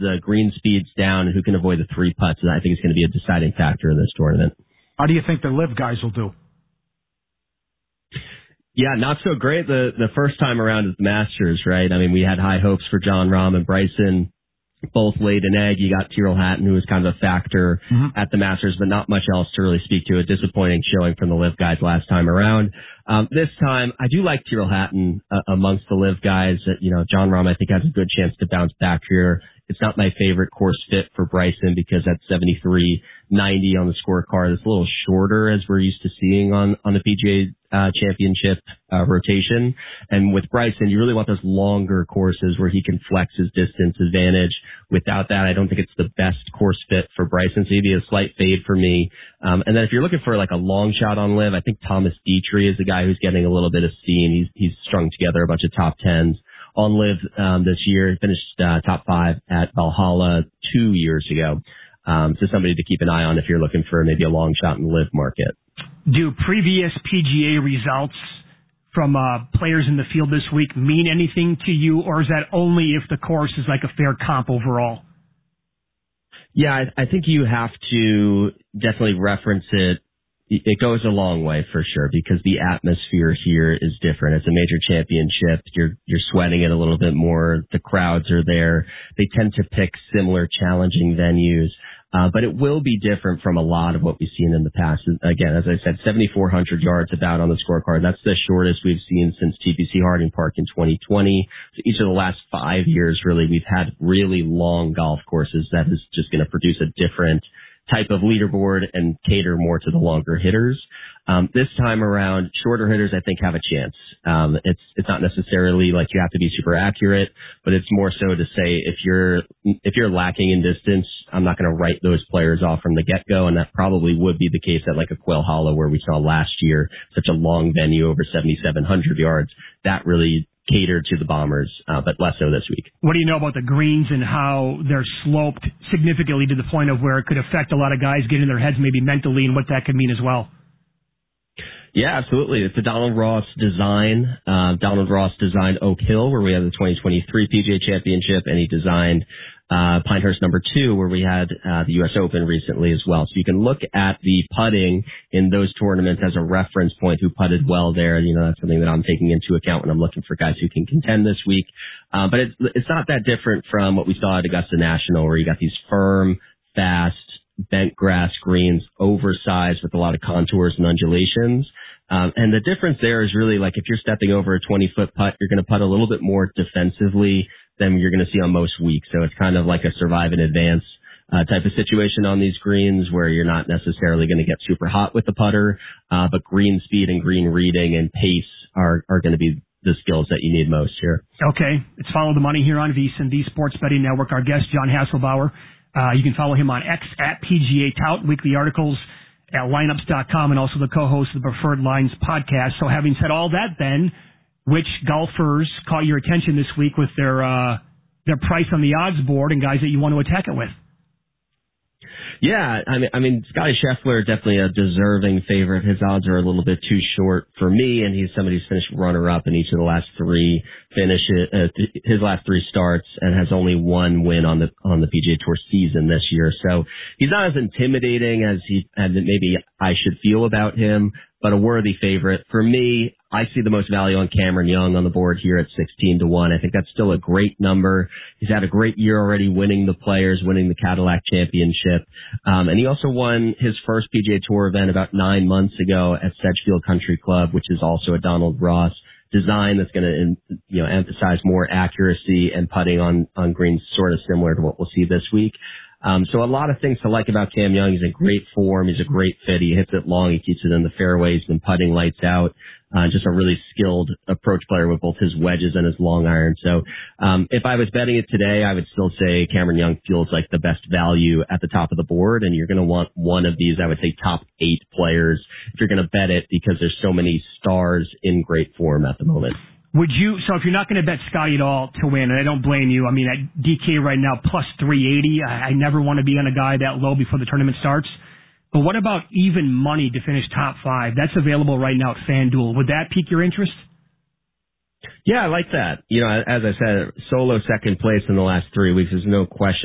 the green speed's down, and who can avoid the 3 putts, and I think it's going to be a deciding factor in this tournament. How do you think the LIV guys will do? Yeah, not so great the first time around at the Masters, right? I mean, we had high hopes for Jon Rahm and Bryson. Both laid an egg. You got Tyrrell Hatton, who was kind of a factor at the Masters, but not much else to really speak to. A disappointing showing from the LIV guys last time around. This time, I do like Tyrrell Hatton amongst the LIV guys. Jon Rahm, I think, has a good chance to bounce back here. It's not my favorite course fit for Bryson because at 73.90 on the scorecard, it's a little shorter as we're used to seeing on the PGA Championship rotation. And with Bryson, you really want those longer courses where he can flex his distance advantage. Without that, I don't think it's the best course fit for Bryson. So he'd be a slight fade for me. And then if you're looking for like a long shot on LIV, I think Thomas Dietrich is the guy who's getting a little bit of steam. He's strung together a bunch of top 10s. On LIV this year. He finished top 5 at Valhalla 2 years ago. So somebody to keep an eye on if you're looking for maybe a long shot in the LIV market. Do previous PGA results from players in the field this week mean anything to you, or is that only if the course is like a fair comp overall? Yeah, I think you have to definitely reference it. It goes a long way for sure because the atmosphere here is different. It's a major championship. You're sweating it a little bit more. The crowds are there. They tend to pick similar challenging venues. But it will be different from a lot of what we've seen in the past. Again, as I said, 7,400 yards about on the scorecard. That's the shortest we've seen since TPC Harding Park in 2020. So each of the last 5 years, really, we've had really long golf courses that is just going to produce a different type of leaderboard and cater more to the longer hitters. This time around, shorter hitters, I think, have a chance. It's not necessarily like you have to be super accurate, but it's more so to say if you're lacking in distance, I'm not going to write those players off from the get-go, and that probably would be the case at like a Quail Hollow where we saw last year such a long venue over 7,700 yards. That really catered to the Bombers, but less so this week. What do you know about the greens and how they're sloped significantly to the point of where it could affect a lot of guys getting in their heads maybe mentally and what that could mean as well? Yeah, absolutely. It's a Donald Ross design. Donald Ross designed Oak Hill, where we had the 2023 PGA Championship, and he designed Pinehurst number 2, where we had the U.S. Open recently as well. So you can look at the putting in those tournaments as a reference point, who putted well there. That's something that I'm taking into account when I'm looking for guys who can contend this week. But it's not that different from what we saw at Augusta National, where you got these firm, fast, bent grass greens, oversized with a lot of contours and undulations. And the difference there is really like if you're stepping over a 20-foot putt, you're going to putt a little bit more defensively than you're going to see on most weeks. So it's kind of like a survive and advance type of situation on these greens where you're not necessarily going to get super hot with the putter, but green speed and green reading and pace are going to be the skills that you need most here. Okay. It's Follow the Money here on VSiN, the Sports Betting Network. Our guest, John Hasselbauer. You can follow him on X at PGA Tout, weekly articles at lineups.com, and also the co-host of the Preferred Lines podcast. So having said all that, Ben, which golfers caught your attention this week with their price on the odds board and guys that you want to attack it with? Yeah, I mean, Scotty Scheffler, definitely a deserving favorite. His odds are a little bit too short for me, and he's somebody who's finished runner-up in each of the last 3 finishes, his last 3 starts, and has only 1 win on the PGA Tour season this year. So he's not as intimidating as maybe I should feel about him, but a worthy favorite. For me, I see the most value on Cameron Young on the board here at 16-1. I think that's still a great number. He's had a great year already winning the Players, winning the Cadillac Championship. And he also won his first PGA Tour event about 9 months ago at Sedgefield Country Club, which is also a Donald Ross design that's going to emphasize more accuracy and putting on greens, sort of similar to what we'll see this week. So a lot of things to like about Cam Young. He's in great form. He's a great fit. He hits it long. He keeps it in the fairways and putting lights out. Just a really skilled approach player with both his wedges and his long iron. So if I was betting it today, I would still say Cameron Young feels like the best value at the top of the board. And you're going to want one of these, I would say, top 8 players if you're going to bet it, because there's so many stars in great form at the moment. So if you're not going to bet Scotty at all to win, and I don't blame you, I mean, at DK right now, plus 380, I never want to be on a guy that low before the tournament starts. But what about even money to finish top 5? That's available right now at FanDuel. Would that pique your interest? Yeah, I like that. As I said, solo second place in the last 3 weeks is no question.